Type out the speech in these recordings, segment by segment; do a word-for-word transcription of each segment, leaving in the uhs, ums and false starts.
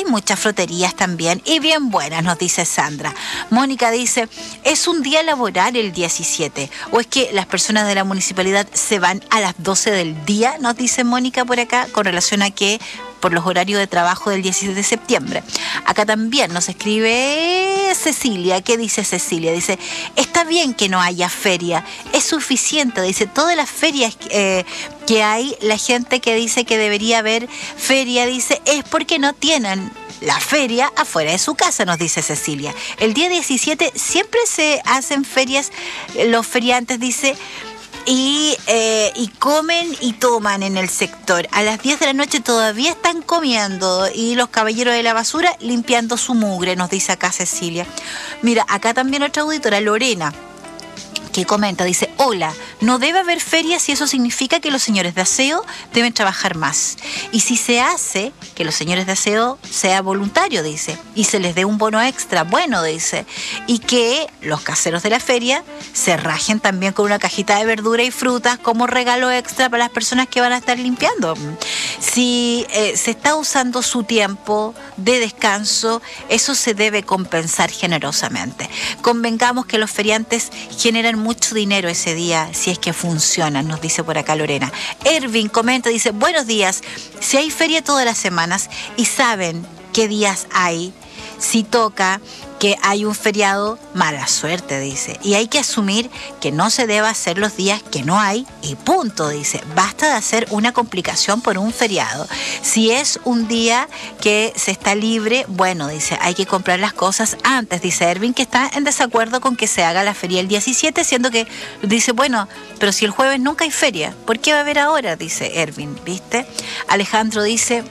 muchas fruterías también, y bien buenas, nos dice Sandra. Mónica dice, ¿es un día laboral el diecisiete? ¿O es que las personas de la municipalidad se van a las doce del día? Nos dice Mónica por acá, con relación a que por los horarios de trabajo del diecisiete de septiembre. Acá también nos escribe Cecilia. ¿Qué dice Cecilia? Dice, está bien que no haya feria, es suficiente. Dice, todas las ferias eh, que hay, la gente que dice que debería haber feria, dice, es porque no tienen la feria afuera de su casa, nos dice Cecilia. El día diecisiete siempre se hacen ferias, los feriantes, dice, Y, eh, y comen y toman en el sector. A las diez de la noche todavía están comiendo y los caballeros de la basura limpiando su mugre, nos dice acá Cecilia. Mira, acá también otra auditora, Lorena, que comenta, dice, hola, no debe haber ferias si eso significa que los señores de aseo deben trabajar más. Y si se hace que los señores de aseo sea voluntario, dice, y se les dé un bono extra, bueno, dice, y que los caseros de la feria se rajen también con una cajita de verdura y frutas como regalo extra para las personas que van a estar limpiando. Si eh, se está usando su tiempo de descanso, eso se debe compensar generosamente. Convengamos que los feriantes generan mucho dinero ese día si es que funcionan, nos dice por acá Lorena. Ervin comenta, dice, buenos días, si hay feria todas las semanas y saben qué días hay, si toca que hay un feriado, mala suerte, dice. Y hay que asumir que no se debe hacer los días que no hay y punto, dice. Basta de hacer una complicación por un feriado. Si es un día que se está libre, bueno, dice, hay que comprar las cosas antes, dice Ervin, que está en desacuerdo con que se haga la feria el diecisiete, siendo que dice, bueno, pero si el jueves nunca hay feria, ¿por qué va a haber ahora? Dice Ervin, ¿viste? Alejandro dice...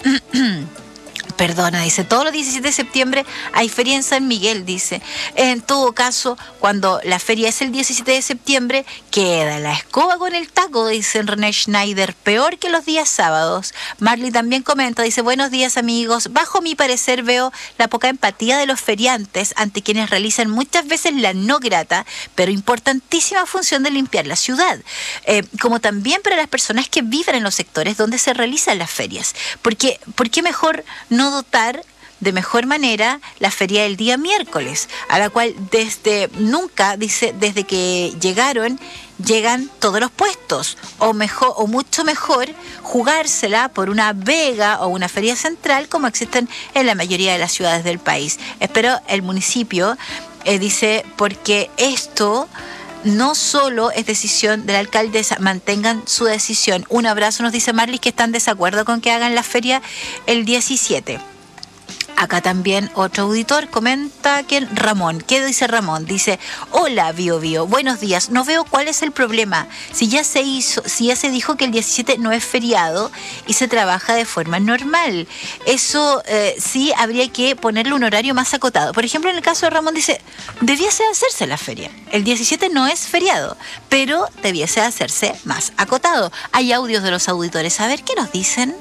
Perdona, dice, todos los diecisiete de septiembre hay feria en San Miguel, dice. En todo caso, cuando la feria es el diecisiete de septiembre, queda la escoba con el taco, dice René Schneider, peor que los días sábados. Marley también comenta, dice, buenos días amigos, bajo mi parecer veo la poca empatía de los feriantes ante quienes realizan muchas veces la no grata, pero importantísima función de limpiar la ciudad, eh, como también para las personas que viven en los sectores donde se realizan las ferias. Porque, ¿por qué mejor no dotar de mejor manera la feria del día miércoles, a la cual desde nunca, dice, desde que llegaron, llegan todos los puestos, o mejor, o mucho mejor, jugársela por una vega o una feria central como existen en la mayoría de las ciudades del país? Espero el municipio, eh, dice, porque esto no solo es decisión de la alcaldesa, mantengan su decisión. Un abrazo, nos dice Marlis, que están de desacuerdo con que hagan la feria el diecisiete. Acá también otro auditor comenta que Ramón, ¿qué dice Ramón? Dice, hola Bio Bio, buenos días, no veo cuál es el problema. Si ya se hizo, si ya se dijo que el diecisiete no es feriado y se trabaja de forma normal. Eso eh, sí habría que ponerle un horario más acotado. Por ejemplo, en el caso de Ramón dice, debiese hacerse la feria. El diecisiete no es feriado, pero debiese hacerse más acotado. Hay audios de los auditores. A ver, ¿qué nos dicen?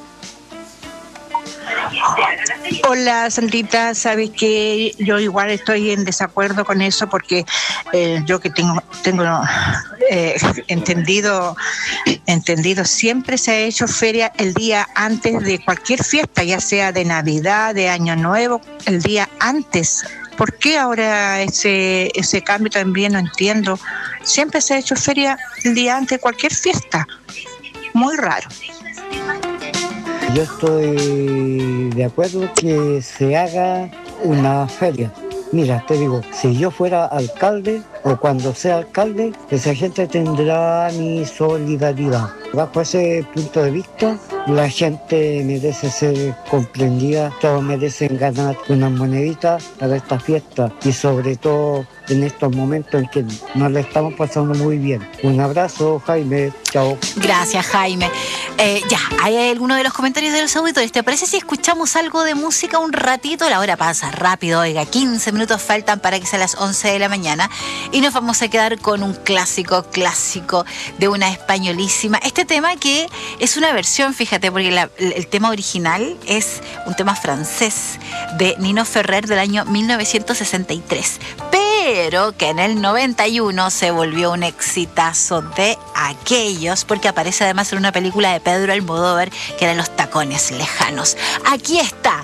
Hola Sandrita, sabes que yo igual estoy en desacuerdo con eso porque eh, yo que tengo tengo eh, entendido entendido siempre se ha hecho feria el día antes de cualquier fiesta, ya sea de Navidad, de Año Nuevo, el día antes. ¿Por qué ahora ese ese cambio también no entiendo? Siempre se ha hecho feria el día antes de cualquier fiesta. Muy raro. Yo estoy de acuerdo que se haga una feria. Mira, te digo, si yo fuera alcalde o cuando sea alcalde, esa gente tendrá mi solidaridad. Bajo ese punto de vista, la gente merece ser comprendida, todos merecen ganar una monedita para esta fiesta y sobre todo en estos momentos en que nos la estamos pasando muy bien. Un abrazo, Jaime. Chao. Gracias, Jaime. Eh, ya, hay alguno de los comentarios de los auditores. ¿Te parece si escuchamos algo de música un ratito? La hora pasa rápido, oiga, quince minutos faltan para que sea las once de la mañana y nos vamos a quedar con un clásico, clásico de una españolísima. Este tema que es una versión, fíjate, porque la, el tema original es un tema francés de Nino Ferrer del año mil novecientos sesenta y tres. Pero que en el noventa y uno se volvió un exitazo de aquellos, porque aparece además en una película de Pedro Almodóvar que eran Los Tacones Lejanos. Aquí está